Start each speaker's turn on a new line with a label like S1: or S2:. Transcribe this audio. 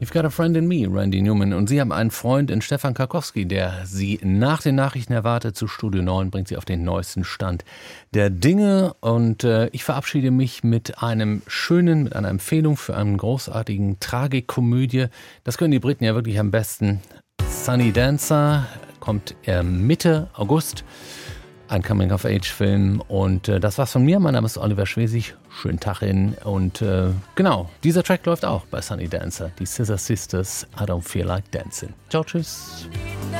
S1: You've got a friend in me, Randy Newman. Und Sie haben einen Freund in Stefan Karkowski, der Sie nach den Nachrichten erwartet zu Studio 9, bringt Sie auf den neuesten Stand der Dinge. Und ich verabschiede mich mit einer Empfehlung für einen großartigen Tragikomödie. Das können die Briten ja wirklich am besten. Sunny Dancer kommt Mitte August. Ein Coming-of-Age-Film. Und das war's von mir. Mein Name ist Oliver Schwesig. Schönen Tag Ihnen. Und genau, dieser Track läuft auch bei Sunny Dancer. Die Scissor Sisters, I Don't Feel Like Dancing. Ciao, tschüss.